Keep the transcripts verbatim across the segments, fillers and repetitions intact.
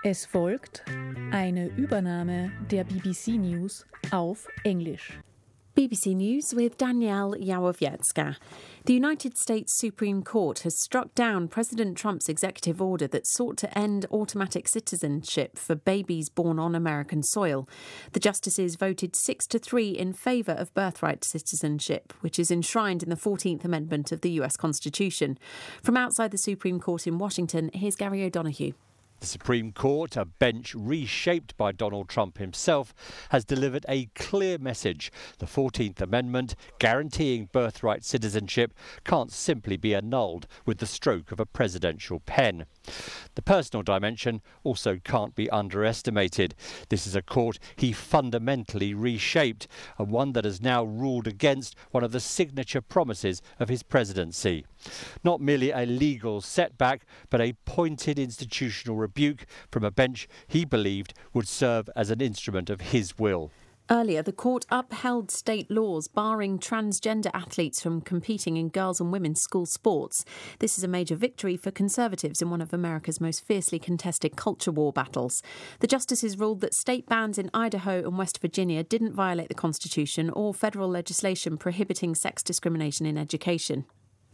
Es folgt eine Übernahme der B B C News auf Englisch. B B C News with Danielle Yawowiecka. The United States Supreme Court has struck down President Trump's executive order that sought to end automatic citizenship for babies born on American soil. The justices voted six to three in favour of birthright citizenship, which is enshrined in the fourteenth Amendment of the U S Constitution. From outside the Supreme Court in Washington, here's Gary O'Donoghue. The Supreme Court, a bench reshaped by Donald Trump himself, has delivered a clear message. The fourteenth Amendment, guaranteeing birthright citizenship, can't simply be annulled with the stroke of a presidential pen. The personal dimension also can't be underestimated. This is a court he fundamentally reshaped, and one that has now ruled against one of the signature promises of his presidency. Not merely a legal setback, but a pointed institutional rebuke from a bench he believed would serve as an instrument of his will. Earlier, the court upheld state laws barring transgender athletes from competing in girls' and women's school sports. This is a major victory for Conservatives in one of America's most fiercely contested culture war battles. The justices ruled that state bans in Idaho and West Virginia didn't violate the Constitution or federal legislation prohibiting sex discrimination in education.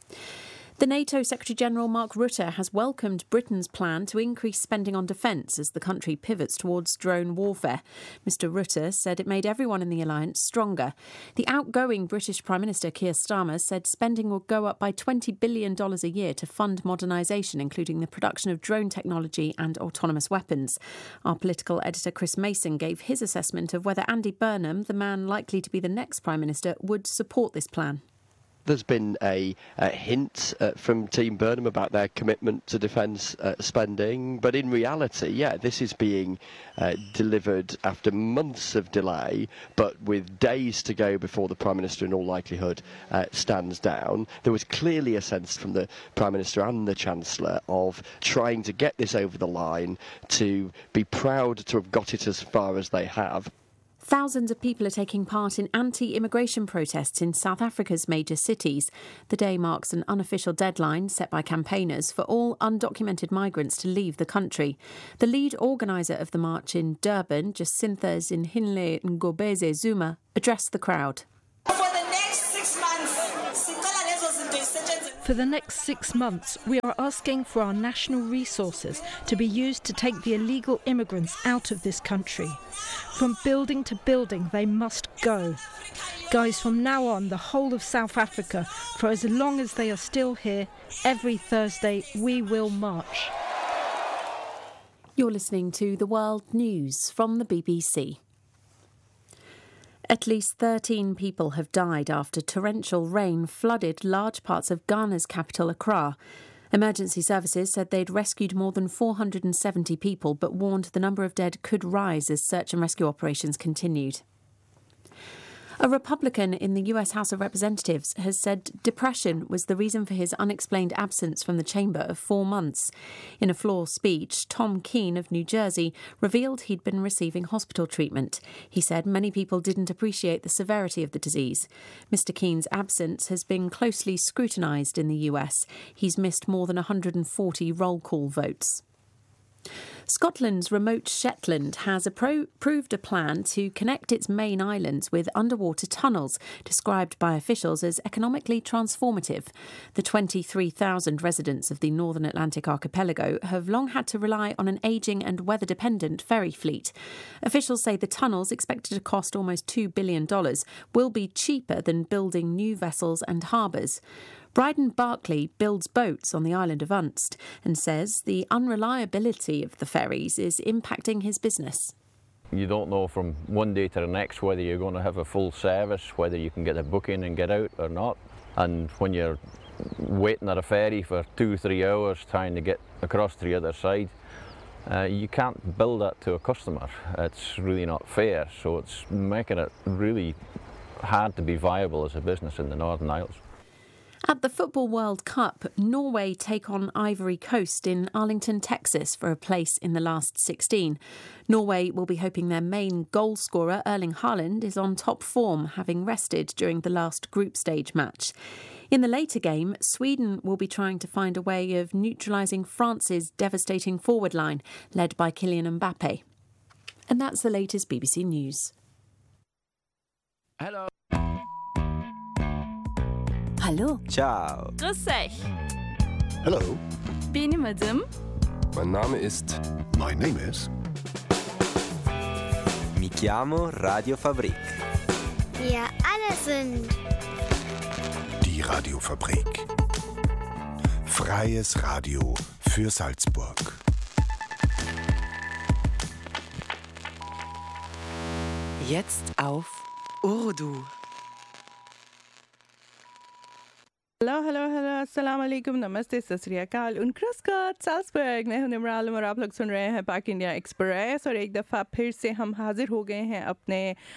The NATO Secretary-General Mark Rutte has welcomed Britain's plan to increase spending on defence as the country pivots towards drone warfare. Mister Rutte said it made everyone in the alliance stronger. The outgoing British Prime Minister Keir Starmer said spending will go up by twenty billion dollars a year to fund modernisation, including the production of drone technology and autonomous weapons. Our political editor Chris Mason gave his assessment of whether Andy Burnham, the man likely to be the next Prime Minister, would support this plan. There's been a, a hint uh, from Team Burnham about their commitment to defence uh, spending, but in reality, yeah, this is being uh, delivered after months of delay, but with days to go before the Prime Minister in all likelihood uh, stands down. There was clearly a sense from the Prime Minister and the Chancellor of trying to get this over the line, to be proud to have got it as far as they have. Thousands of people are taking part in anti-immigration protests in South Africa's major cities. The day marks an unofficial deadline set by campaigners for all undocumented migrants to leave the country. The lead organiser of the march in Durban, Jacintha Zinhinhle Ngobeze Zuma, addressed the crowd. For the next six months, we are asking for our national resources to be used to take the illegal immigrants out of this country. From building to building, they must go. Guys, from now on, the whole of South Africa, for as long as they are still here, every Thursday we will march. You're listening to The World News from the B B C. At least thirteen people have died after torrential rain flooded large parts of Ghana's capital, Accra. Emergency services said they'd rescued more than four hundred seventy people, but warned the number of dead could rise as search and rescue operations continued. A Republican in the U S House of Representatives has said depression was the reason for his unexplained absence from the chamber of four months. In a floor speech, Tom Keene of New Jersey revealed he'd been receiving hospital treatment. He said many people didn't appreciate the severity of the disease. Mister Keene's absence has been closely scrutinised in the U S. He's missed more than one hundred forty roll call votes. Scotland's remote Shetland has appro- approved a plan to connect its main islands with underwater tunnels, described by officials as economically transformative. The twenty-three thousand residents of the Northern Atlantic archipelago have long had to rely on an ageing and weather-dependent ferry fleet. Officials say the tunnels, expected to cost almost two billion dollars, will be cheaper than building new vessels and harbours. Bryden Barclay builds boats on the island of Unst and says the unreliability of the ferries is impacting his business. You don't know from one day to the next whether you're going to have a full service, whether you can get a booking and get out or not. And when you're waiting at a ferry for two, three hours trying to get across to the other side, uh, you can't bill that to a customer. It's really not fair. So it's making it really hard to be viable as a business in the Northern Isles. At the Football World Cup, Norway take on Ivory Coast in Arlington, Texas for a place in the last sixteen. Norway will be hoping their main goal scorer, Erling Haaland, is on top form, having rested during the last group stage match. In the later game, Sweden will be trying to find a way of neutralising France's devastating forward line, led by Kylian Mbappe. And that's the latest B B C News. Hello. Hallo. Ciao. Grüß euch. Hello. Benim adım. Mein Name ist. My name is. Mi chiamo Radio Fabrik. Wir alle sind. Die Radiofabrik. Freies Radio für Salzburg. Jetzt auf Urdu. Hello hello hello अस्सलाम वालेकुम नमस्ते सत श्री अकाल उनक्रस्कॉट Salzburg मैं हूं निमरा आलम और आप लोग सुन रहे हैं पाक इंडिया एक्सप्रेस और एक दफ़ा फिर से हम हाज़िर हो गए हैं अपने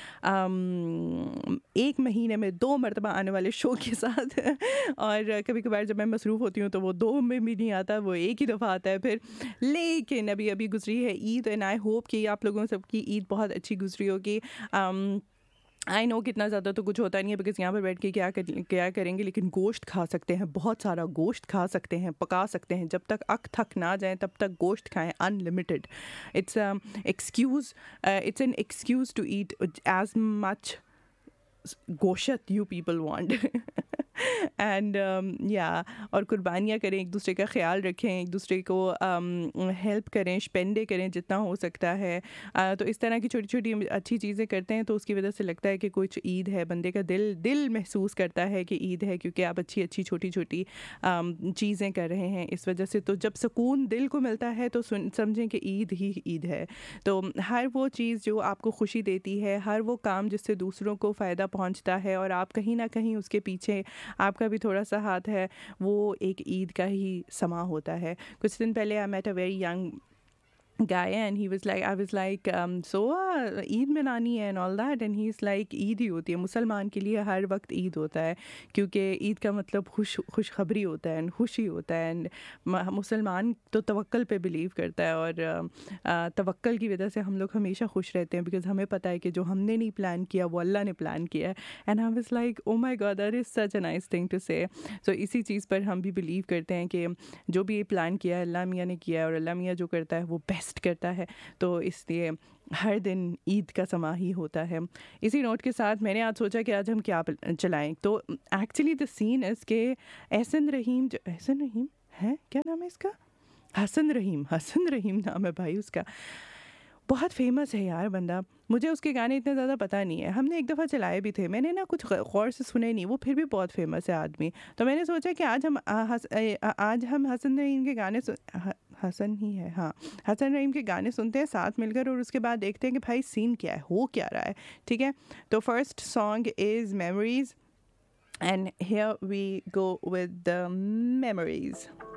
आम, एक महीने में दो मरतबा आने वाले शो के साथ और कभी कभार जब मैं मसरूफ़ होती हूं तो वो दो में भी नहीं आता, वो एक ही दफ़ा आता है फिर। लेकिन अभी अभी गुजरी है ईद एंड आई होप कि आप लोगों सबकी ईद बहुत अच्छी गुजरी होगी। आई नो कितना ज़्यादा तो कुछ होता नहीं है बिकॉज़ यहाँ पर बैठ के क्या कर, क्या करेंगे, लेकिन गोश्त खा सकते हैं, बहुत सारा गोश्त खा सकते हैं, पका सकते हैं, जब तक अक थक ना जाए तब तक गोश्त खाएं unlimited. It's excuse it's an excuse to eat as much गोश्त यू पीपल वांट एंड या और कुर्बानियाँ करें, एक दूसरे का ख्याल रखें, एक दूसरे को हेल्प um, करें, स्पेंडे करें जितना हो सकता है। uh, तो इस तरह की छोटी छोटी अच्छी चीज़ें करते हैं तो उसकी वजह से लगता है कि कुछ ईद है, बंदे का दिल दिल महसूस करता है कि ईद है क्योंकि आप अच्छी अच्छी छोटी छोटी um, चीज़ें कर रहे हैं इस वजह से। तो जब सुकून दिल को मिलता है तो समझें कि ईद ही ईद है। तो हर वो चीज़ जो आपको खुशी देती है, हर वो काम जिससे दूसरों को फ़ायदा पहुँचता है और आप कहीं ना कहीं उसके पीछे आपका भी थोड़ा सा हाथ है, वो एक ईद का ही समा होता है। कुछ दिन पहले I met a very young guy and he was like I was like um, so uh, Eid मनानी है and all that and he's like Eid ही होती है, मुसलमान के लिए हर वक्त ईद होता है क्योंकि ईद का मतलब खुश खुशखबरी होता है, खुशी होता है। एंड मुसलमान तो तवक्कल पे बिलीव करता है और uh, तवक्कल की वजह से हम लोग हमेशा खुश रहते हैं बिकॉज़ हमें पता है कि जो हमने नहीं प्लान किया वो अल्लाह ने प्लान किया है। And I was like oh my God that is such a nice thing to से। सो इसी चीज़ पर हम भी बिलीव करते हैं कि जो भी ये प्लान किया है अल्लाह मियाँ ने किया है और अल्लाह मियाँ जो करता है वो बेस्ट करता है, तो इसलिए हर दिन ईद का समा ही होता है। इसी नोट के साथ मैंने आज सोचा कि आज हम क्या चलाएं। तो एक्चुअली द सीन इज़ के एहसन रहीम जो एहसन रहीम है, क्या नाम है इसका, हसन रहीम, हसन रहीम नाम है भाई उसका, बहुत फेमस है यार बंदा। मुझे उसके गाने इतने ज़्यादा पता नहीं है, हमने एक दफ़ा चलाए भी थे, मैंने ना कुछ गौर से सुने नहीं, वो फिर भी बहुत फेमस है आदमी। तो मैंने सोचा कि आज हम हस, आज हम हसन रहीम के गाने हसन ही है हाँ हसन रहीम के गाने सुनते हैं साथ मिलकर और उसके बाद देखते हैं कि भाई सीन क्या है, हो क्या रहा है। ठीक है, तो first song is memories and here we go with the memories.